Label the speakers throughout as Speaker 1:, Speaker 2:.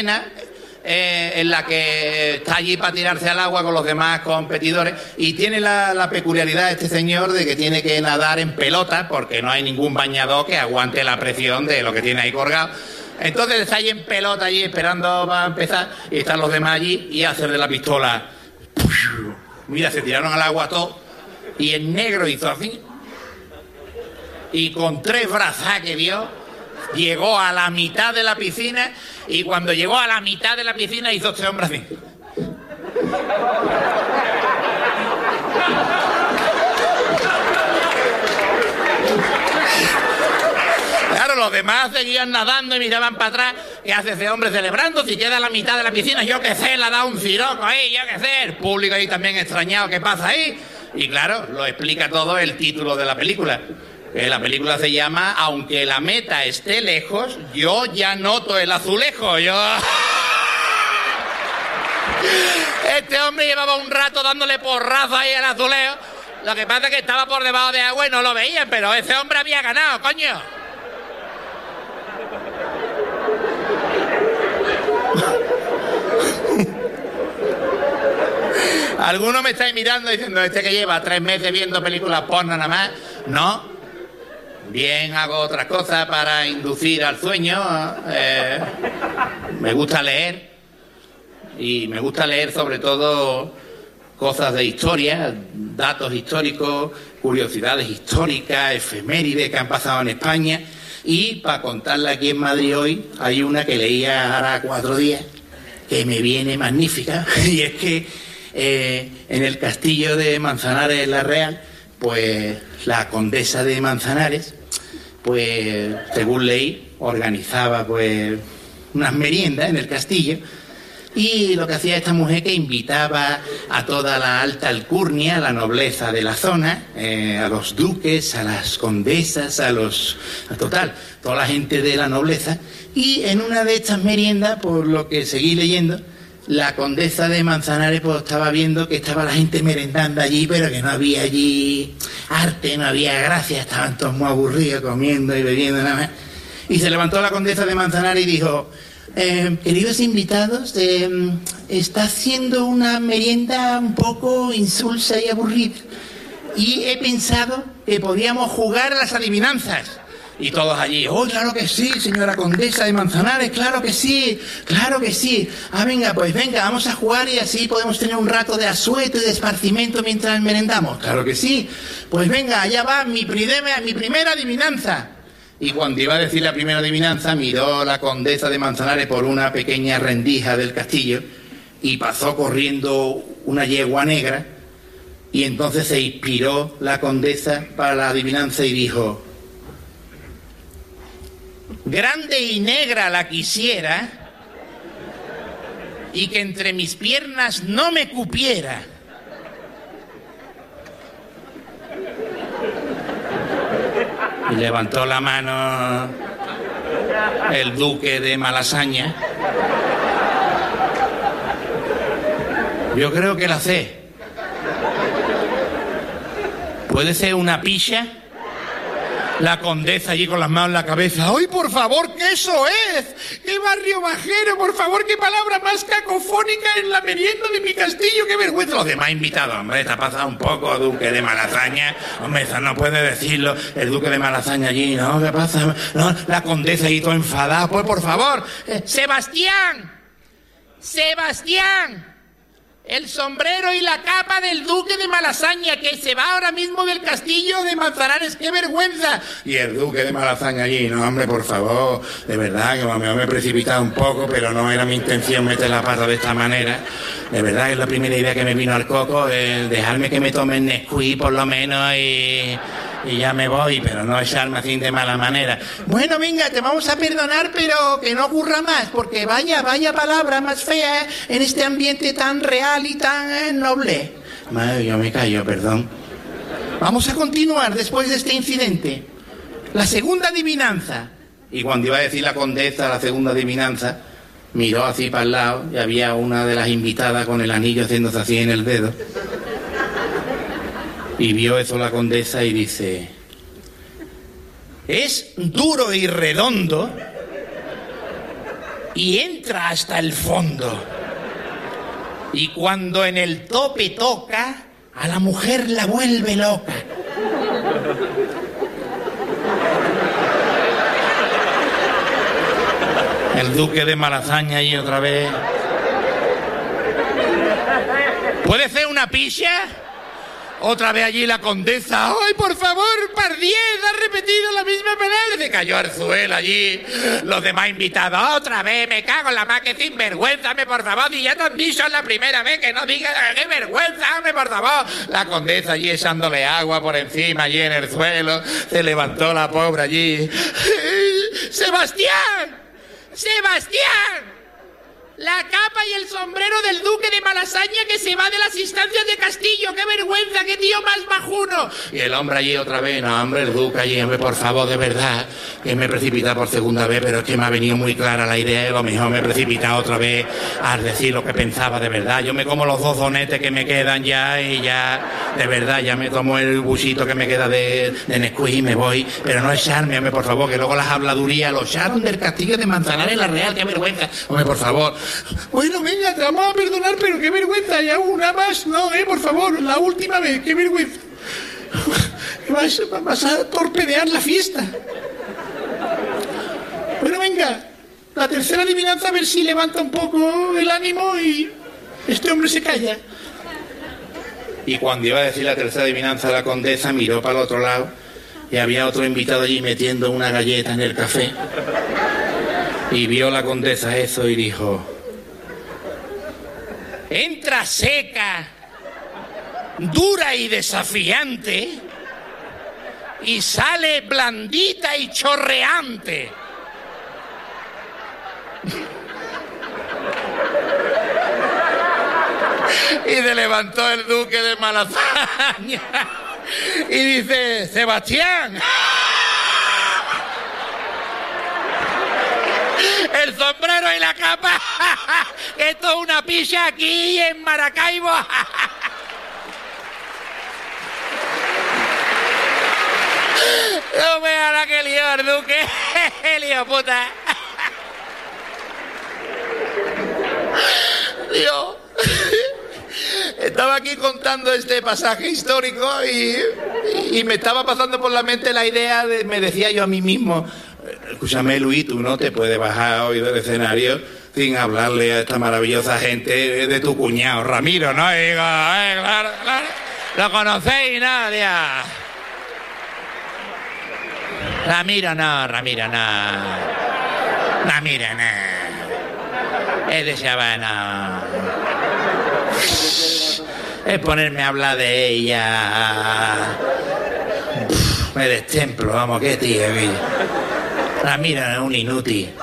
Speaker 1: escena en la que está allí para tirarse al agua con los demás competidores y tiene la peculiaridad este señor de que tiene que nadar en pelota porque no hay ningún bañador que aguante la presión de lo que tiene ahí colgado. Entonces está ahí en pelota allí esperando para empezar y están los demás allí y hacer de la pistola. Mira, se tiraron al agua todos y el negro hizo así y con 3 brazas que dio llegó a la mitad de la piscina y cuando llegó a la mitad de la piscina hizo este hombre así. Claro, los demás seguían nadando y miraban para atrás. ¿Qué hace ese hombre celebrando si queda a la mitad de la piscina? Yo qué sé, le ha dado un ciroco ahí, yo qué sé. El público ahí también extrañado, ¿qué pasa ahí? Y claro, lo explica todo el título de la película. La película se llama Aunque la meta esté lejos, yo ya noto el azulejo. Este hombre llevaba un rato dándole porrazo ahí al azulejo. Lo que pasa es que estaba por debajo de agua y no lo veían, pero ese hombre había ganado, coño. Algunos me estáis mirando diciendo, este que lleva 3 meses viendo películas porno nada más. No. Bien, hago otras cosas para inducir al sueño. Me gusta leer. Y me gusta leer sobre todo cosas de historia, datos históricos, curiosidades históricas, efemérides que han pasado en España. Y para contarla aquí en Madrid hoy, hay una que leía ahora 4 días, que me viene magnífica. Y es que en el castillo de Manzanares, la Real, pues la condesa de Manzanares, pues según leí, organizaba pues unas meriendas en el castillo. Y lo que hacía esta mujer que invitaba a toda la alta alcurnia, a la nobleza de la zona, a los duques, a las condesas, toda la gente de la nobleza. Y en una de estas meriendas, por lo que seguí leyendo, la condesa de Manzanares pues estaba viendo que estaba la gente merendando allí, pero que no había allí arte, no había gracia, estaban todos muy aburridos comiendo y bebiendo nada más. Y se levantó la condesa de Manzanares y dijo... queridos invitados, está haciendo una merienda un poco insulsa y aburrida y he pensado que podíamos jugar a las adivinanzas. Y todos allí, oh, claro que sí, señora condesa de Manzanares, claro que sí, claro que sí. Ah, venga, pues venga, vamos a jugar y así podemos tener un rato de asueto y de esparcimiento mientras merendamos. Claro que sí. Pues venga, allá va mi primera adivinanza. Y cuando iba a decir la primera adivinanza, miró la condesa de Manzanares por una pequeña rendija del castillo y pasó corriendo una yegua negra y entonces se inspiró la condesa para la adivinanza y dijo: grande y negra la quisiera y que entre mis piernas no me cupiera. Y levantó la mano el duque de Malasaña. Yo creo que la sé. ¿Puede ser una picha? La condesa allí con las manos en la cabeza. ¡Ay, por favor, qué eso es! ¡Qué barrio bajero! ¡Por favor, qué palabra más cacofónica en la merienda de mi castillo! ¡Qué vergüenza! Los demás invitados, hombre, está pasado un poco, duque de Malasaña. Hombre, eso no puede decirlo. El duque de Malasaña allí, ¿no? ¿Qué pasa? No, la condesa allí todo enfadada. Pues, por favor, ¡Sebastián! ¡Sebastián! El sombrero y la capa del duque de Malasaña, que se va ahora mismo del castillo de Manzanares. ¡Qué vergüenza! Y el duque de Malasaña allí, no, hombre, por favor, de verdad que me he precipitado un poco, pero no era mi intención meter la pata de esta manera. De verdad que es la primera idea que me vino al coco, el dejarme que me tomen Nesquik por lo menos y ya me voy, pero no echarme así de mala manera. Bueno, venga, te vamos a perdonar, pero que no ocurra más, porque vaya palabra más fea en este ambiente tan real y tan noble. Madre, yo me callo, perdón. Vamos a continuar después de este incidente. La segunda adivinanza. Y cuando iba a decir la condesa la segunda adivinanza, miró así para el lado y había una de las invitadas con el anillo haciéndose así en el dedo. Y vio eso la condesa y dice: es duro y redondo y entra hasta el fondo. Y cuando en el tope toca, a la mujer la vuelve loca. El duque de Malasaña allí otra vez. ¿Puede ser una picha? Otra vez allí la condesa. ¡Ay, por favor, Pardiez, ha repetido la misma palabra! Se cayó al suelo allí. Los demás invitados. ¡Otra vez! Me cago en la más que sinvergüenzame, por favor. Y ya te han dicho la primera vez que no digas ¡qué vergüenza, hombre, por favor! La condesa allí echándole agua por encima, allí en el suelo. Se levantó la pobre allí. ¡Sebastián! ¡Sebastián! La capa y el sombrero del duque de Malasaña que se va de las instancias de Castillo. ¡Qué vergüenza! ¡Qué tío más bajuno! Y el hombre allí otra vez. No, hombre, el duque allí, hombre, por favor, de verdad, que me he precipitado por segunda vez, pero es que me ha venido muy clara la idea y lo mejor me he precipitado otra vez al decir lo que pensaba de verdad. Yo me como los 2 donetes que me quedan ya y ya, de verdad, ya me tomo el busito que me queda de Nesquik y me voy. Pero no echarme, hombre, por favor, que luego las habladurías lo echaron del castillo de Manzanares la Real. ¡Qué vergüenza! Hombre, por favor. Bueno, venga, te vamos a perdonar, pero qué vergüenza, ya una más, no, por favor, la última vez, qué vergüenza. Vas a torpedear la fiesta. Bueno, venga, la tercera adivinanza, a ver si levanta un poco el ánimo y este hombre se calla. Y cuando iba a decir la tercera adivinanza, la condesa miró para el otro lado y había otro invitado allí metiendo una galleta en el café. Y vio la condesa eso y dijo: entra seca, dura y desafiante, y sale blandita y chorreante. Y se levantó el duque de Malasaña y dice: Sebastián, el sombrero y la capa, esto es una picha aquí en Maracaibo. No me hará que lío el duque, lío puta. Dios, estaba aquí contando este pasaje histórico y me estaba pasando por la mente la idea de, me decía yo a mí mismo: escúchame, Luis, tú no te puedes bajar hoy del escenario sin hablarle a esta maravillosa gente de tu cuñado Ramiro, ¿no? Y digo, claro, lo conocéis, ¿no? Dios. Ramiro no. Ramiro no. Es de Chavana. Es ponerme a hablar de ella. Me destemplo, vamos, qué tío. Ramiro es un inútil.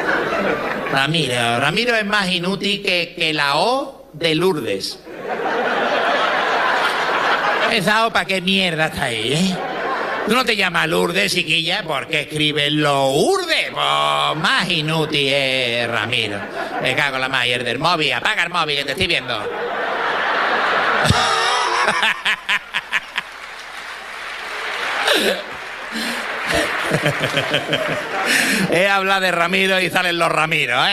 Speaker 1: Ramiro es más inútil que la O de Lourdes. Esa O, ¿para qué mierda está ahí, eh? Tú no te llamas Lourdes, chiquilla, porque escribes Lourdes. Pues más inútil es Ramiro. Me cago en la Mayer del móvil. Apaga el móvil, que te estoy viendo. He hablado de Ramiro y salen los Ramiros,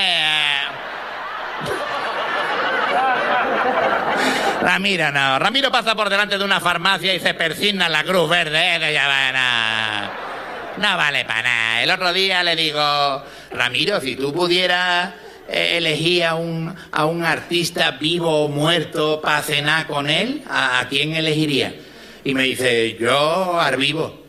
Speaker 1: Ramiro no. Ramiro pasa por delante de una farmacia y se persigna en la Cruz Verde, no vale para nada. El otro día le digo: Ramiro, si tú pudieras elegir a un artista vivo o muerto para cenar con él, ¿a quién elegiría? Y me dice: yo, al vivo.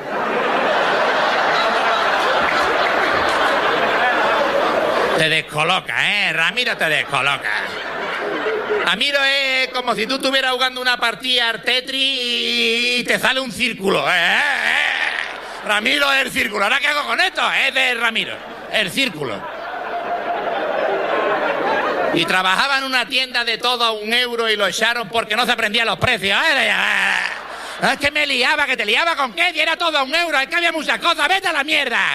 Speaker 1: Te descoloca, Ramiro te descoloca. Ramiro es como si tú estuvieras jugando una partida al Tetris y te sale un círculo, Ramiro es el círculo. ¿Ahora qué hago con esto? Es de Ramiro, el círculo. Y trabajaba en una tienda de todo a €1 y lo echaron porque no se aprendían los precios. Es que me liaba, que te liaba con qué, y era todo a €1, es que había muchas cosas, vete a la mierda.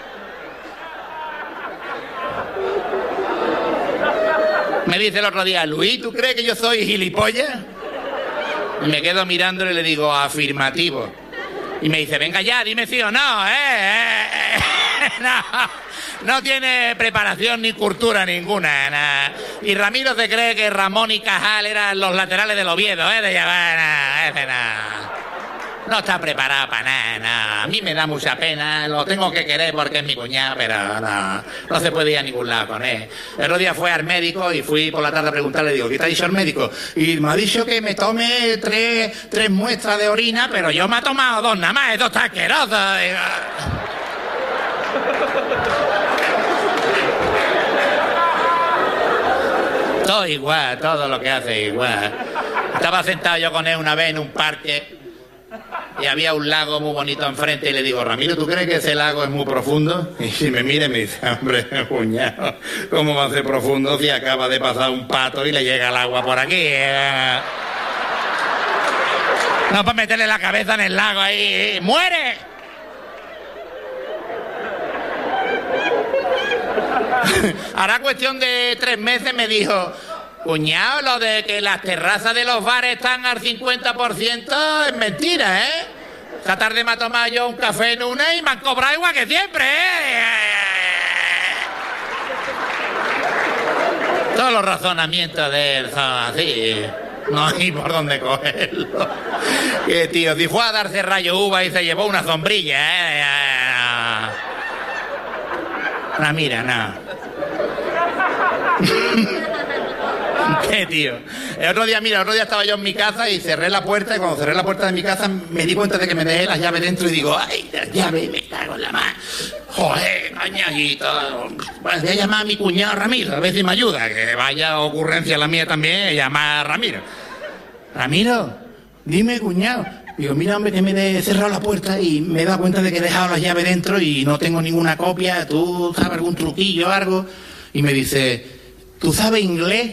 Speaker 1: Me dice el otro día: Luis, ¿tú crees que yo soy gilipollas? Y me quedo mirándole y le digo: afirmativo. Y me dice: venga ya, dime sí o no, No tiene preparación ni cultura ninguna. Nah. Y Ramiro se cree que Ramón y Cajal eran los laterales del Oviedo, de llevar, ese nada. No está preparado para nada, no. A mí me da mucha pena, lo tengo que querer porque es mi cuñado, pero no se puede ir a ningún lado con él. El otro día fue al médico y fui por la tarde a preguntarle, digo, ¿qué te ha dicho el médico? Y me ha dicho que me tome tres muestras de orina, pero yo me he tomado 2 nada más, esto está asqueroso. Todo igual, todo lo que hace igual. Estaba sentado yo con él una vez en un parque y había un lago muy bonito enfrente y le digo, Ramiro, ¿tú crees que ese lago es muy profundo? Y si me mira y me dice, hombre, cuñado, ¿cómo va a ser profundo si acaba de pasar un pato y le llega el agua por aquí? No, para meterle la cabeza en el lago ahí, ¡muere! Hará cuestión de 3 meses me dijo, cuñado, lo de que las terrazas de los bares están al 50% es mentira, ¿eh? Esta tarde me ha tomado yo un café en una y me han cobrado igual que siempre, ¿eh? Todos los razonamientos de él son así. No hay por dónde cogerlo. Que tío, si fue a darse rayo uva y se llevó una sombrilla, ¿eh? No, mira, no. ¿Qué, tío? El otro día estaba yo en mi casa y cerré la puerta, y cuando cerré la puerta de mi casa me di cuenta de que me dejé las llaves dentro y digo, ¡ay, las llaves, me cago en la mano! ¡Joder, cañaguito! Pues voy a llamar a mi cuñado Ramiro, a ver si me ayuda, que vaya ocurrencia la mía también, llamar a Ramiro. Ramiro, dime, cuñado. Digo, mira, hombre, que me he cerrado la puerta y me he dado cuenta de que he dejado las llaves dentro y no tengo ninguna copia, ¿tú sabes algún truquillo o algo? Y me dice, ¿tú sabes inglés?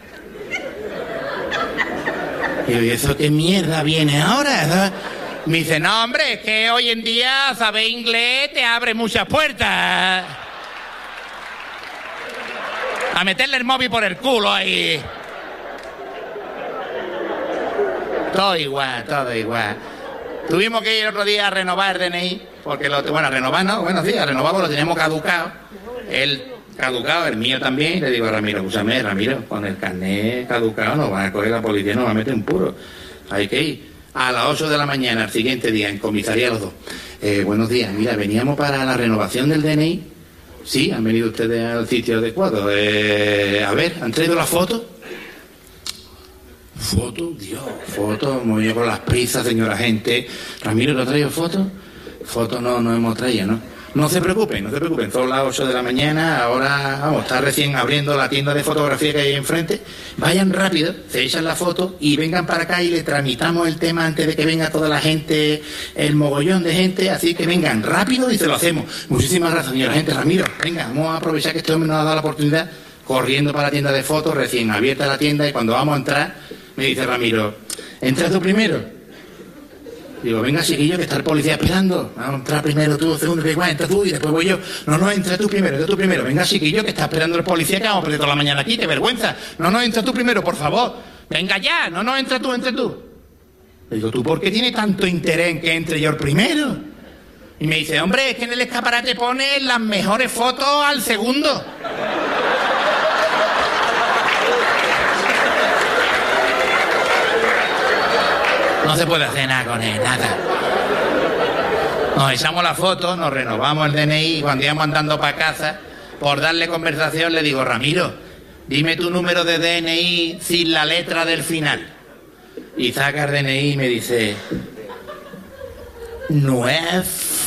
Speaker 1: Y yo, ¿y eso qué mierda viene ahora? ¿Sabes? Me dice, no, hombre, es que hoy en día saber inglés te abre muchas puertas. A meterle el móvil por el culo ahí. Todo igual, todo igual. Tuvimos que ir otro día a renovar el DNI, porque a renovar lo tenemos caducado. El caducado, el mío también, y le digo a Ramiro, escúchame, Ramiro, con el carnet caducado nos va a coger la policía y nos va a meter un puro. Hay que ir a las 8 de la mañana, al siguiente día, en comisaría los dos. Buenos días, mira, veníamos para la renovación del DNI. Sí, han venido ustedes al sitio adecuado. A ver, ¿han traído la foto? ¿Foto? Dios, foto, me voy con las prisas, señora gente. Ramiro, ¿no ha traído foto? Foto no hemos traído, ¿no? No se preocupen, son las 8 de la mañana, ahora, está recién abriendo la tienda de fotografía que hay enfrente. Vayan rápido, se echan la foto y vengan para acá y le tramitamos el tema antes de que venga toda la gente, el mogollón de gente, así que vengan rápido y se lo hacemos. Muchísimas gracias, señora gente. Ramiro, venga, vamos a aprovechar que este hombre nos ha dado la oportunidad, corriendo para la tienda de fotos, recién abierta la tienda, y cuando vamos a entrar, me dice Ramiro, ¿entras tú primero? Digo, venga, chiquillo, que está el policía esperando. Vamos a entrar primero tú, segundo, igual, entra tú y después voy yo. No, entra tú primero. Venga, chiquillo, que está esperando el policía, que vamos a perder toda la mañana aquí, qué vergüenza. No, entra tú primero, por favor. Venga ya, entra tú. Le digo, ¿tú por qué tienes tanto interés en que entre yo el primero? Y me dice, hombre, es que en el escaparate pone las mejores fotos al segundo. No se puede hacer nada con él, nada. Nos echamos la foto, nos renovamos el DNI y cuando íbamos andando para casa, por darle conversación, le digo, Ramiro, dime tu número de DNI sin la letra del final. Y saca el DNI y me dice, 9,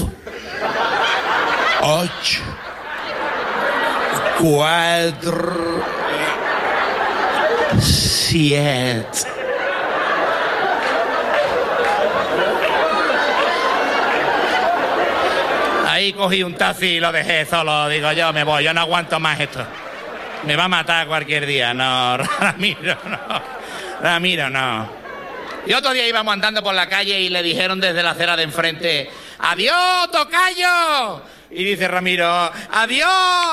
Speaker 1: 8, 4, 7... Ahí cogí un taxi y lo dejé solo. Digo, yo me voy, yo no aguanto más esto. Me va a matar cualquier día. No, Ramiro, no. Y otro día íbamos andando por la calle y le dijeron desde la acera de enfrente, ¡adiós, tocayo! Y dice Ramiro, ¡adiós!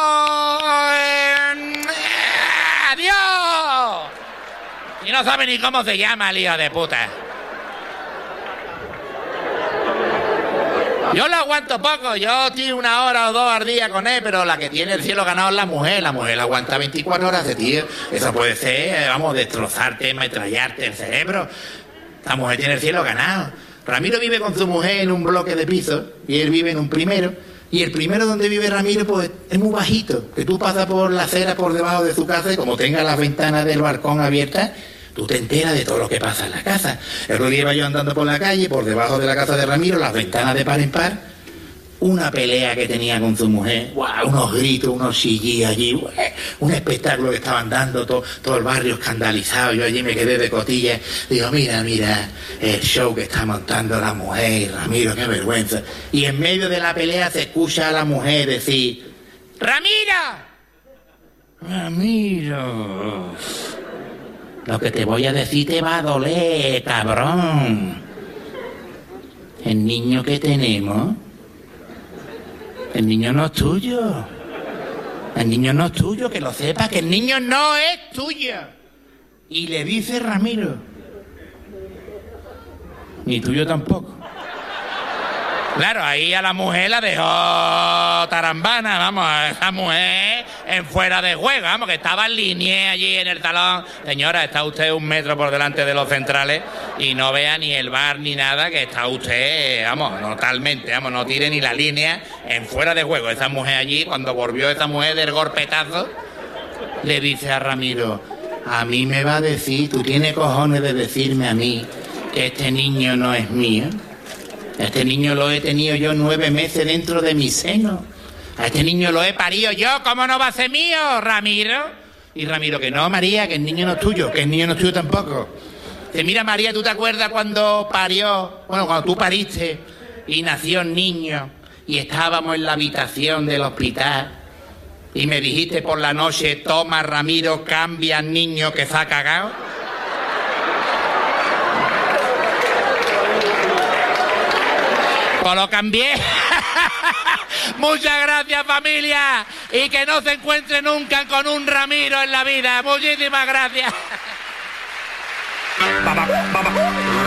Speaker 1: ¡Adiós! Y no sabe ni cómo se llama el hijo de puta. Yo lo aguanto poco, yo tiro 1 hora o 2 al día con él, pero la que tiene el cielo ganado es la mujer la aguanta 24 horas de tío. Eso puede ser, vamos, destrozarte, metrallarte el cerebro. La mujer tiene el cielo ganado. Ramiro vive con su mujer en un bloque de pisos y él vive en un primero. Y el primero donde vive Ramiro, pues es muy bajito, que tú pasas por la acera por debajo de su casa y como tenga las ventanas del balcón abiertas, tú te enteras de todo lo que pasa en la casa. El otro día iba yo andando por la calle, por debajo de la casa de Ramiro, las ventanas de par en par, una pelea que tenía con su mujer, ¡guau! Unos gritos, unos chillillos allí, ¡guau! Un espectáculo que estaban dando, todo el barrio escandalizado. Yo allí me quedé de cotilla. Digo, mira, el show que está montando la mujer, Ramiro, qué vergüenza. Y en medio de la pelea se escucha a la mujer decir, ¡Ramiro! ¡Ramiro! Lo que te voy a decir te va a doler, cabrón. El niño que tenemos, el niño no es tuyo. El niño no es tuyo, que lo sepas, que el niño no es tuyo. Y le dice Ramiro, ni tuyo tampoco. Claro, ahí a la mujer la dejó tarambana, vamos, a esa mujer en fuera de juego, vamos, que estaba en línea allí en el salón. Señora, está usted 1 metro por delante de los centrales y no vea ni el bar ni nada, que está usted, vamos, totalmente, vamos, no tire ni la línea en fuera de juego. Esa mujer allí, cuando volvió esa mujer del golpetazo, le dice a Ramiro, a mí me va a decir, tú tienes cojones de decirme a mí que este niño no es mío. Este niño lo he tenido yo 9 meses dentro de mi seno. A este niño lo he parido yo, ¿cómo no va a ser mío, Ramiro? Y Ramiro, que no, María, que el niño no es tuyo, que el niño no es tuyo tampoco. Dice, mira, María, ¿tú te acuerdas cuando cuando tú pariste y nació el niño y estábamos en la habitación del hospital y me dijiste por la noche, toma, Ramiro, cambia al niño que se ha cagado? Pues lo cambié. Muchas gracias, familia, y que no se encuentre nunca con un Ramiro en la vida. Muchísimas gracias.